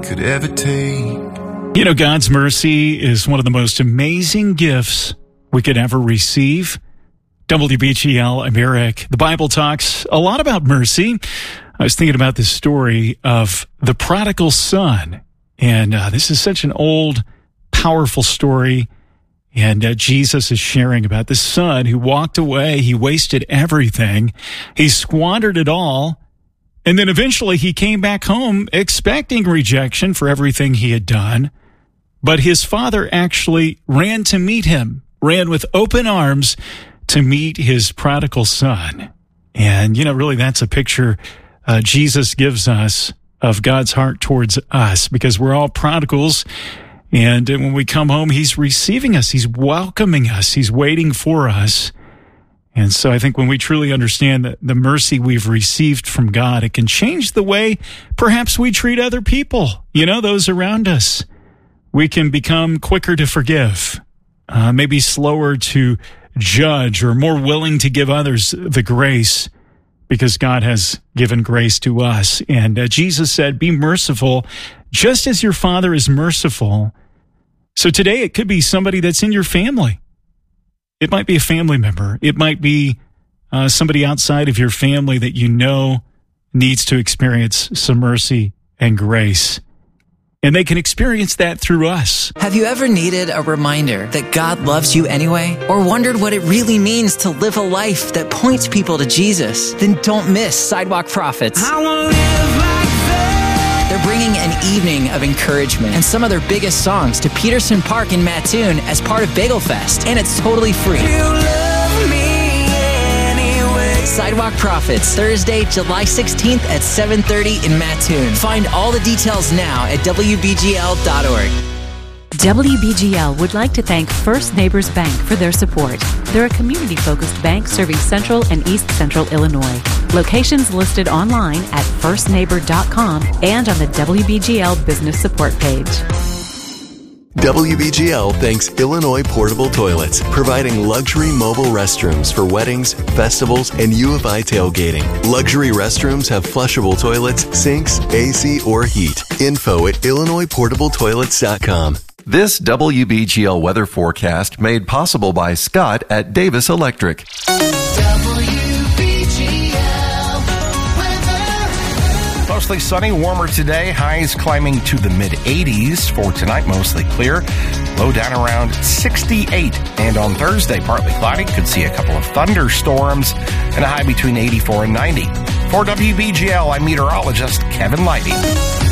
could ever take. You know, God's mercy is one of the most amazing gifts we could ever receive. WBGL, I'm Eric. The Bible talks a lot about mercy. I was thinking about this story of the prodigal son. And this is such an old, powerful story. And Jesus is sharing about this son who walked away. He wasted everything. He squandered it all. And then eventually he came back home expecting rejection for everything he had done. But his father actually ran to meet him, ran with open arms to meet his prodigal son. And, you know, really that's a picture Jesus gives us of God's heart towards us, because we're all prodigals. And when we come home, he's receiving us. He's welcoming us. He's waiting for us. And so I think when we truly understand that the mercy we've received from God, it can change the way perhaps we treat other people, you know, those around us. We can become quicker to forgive, maybe slower to judge, or more willing to give others the grace because God has given grace to us. And Jesus said, be merciful just as your Father is merciful. So today it could be somebody that's in your family. It might be a family member. It might be somebody outside of your family that you know needs to experience some mercy and grace. And they can experience that through us. Have you ever needed a reminder that God loves you anyway? Or wondered what it really means to live a life that points people to Jesus? Then don't miss Sidewalk Prophets. I wanna live like that. They're bringing an evening of encouragement and some of their biggest songs to Peterson Park in Mattoon as part of Bagel Fest. And it's totally free. You love me anyway. Sidewalk Prophets, Thursday, July 16th at 7:30 in Mattoon. Find all the details now at WBGL.org. WBGL would like to thank First Neighbors Bank for their support. They're a community-focused bank serving Central and East Central Illinois. Locations listed online at firstneighbor.com and on the WBGL Business Support page. WBGL thanks Illinois Portable Toilets, providing luxury mobile restrooms for weddings, festivals, and U of I tailgating. Luxury restrooms have flushable toilets, sinks, AC, or heat. Info at IllinoisPortableToilets.com. This WBGL weather forecast made possible by Scott at Davis Electric. Mostly sunny, warmer today. Highs climbing to the mid-80s. For tonight, mostly clear. Low down around 68. And on Thursday, partly cloudy. Could see a couple of thunderstorms and a high between 84 and 90. For WBGL, I'm meteorologist Kevin Leidy.